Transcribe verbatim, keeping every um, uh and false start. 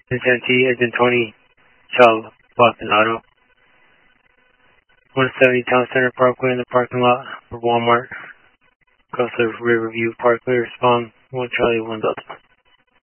Vincenti, Agent twenty, Charles Boston Auto. one seventy Town Center Parkway in the parking lot for Walmart. Across the Riverview Parkway, respond one Charlie one Delta.